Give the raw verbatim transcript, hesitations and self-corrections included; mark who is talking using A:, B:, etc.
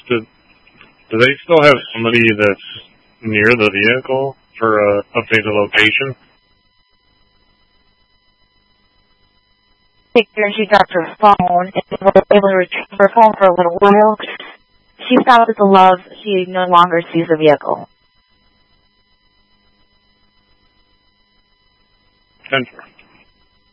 A: Do, do they still have somebody that's near the vehicle for a updated location?
B: And she dropped her phone and was able to retrieve her phone for a little while. She found with the love she no longer sees the vehicle.
A: ten four.